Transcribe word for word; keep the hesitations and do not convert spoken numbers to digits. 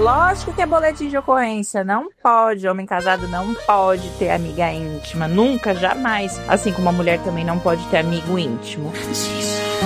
lógico que é boletim de ocorrência. Não pode, homem casado não pode ter amiga íntima. Nunca, jamais. Assim como a mulher também não pode ter amigo íntimo.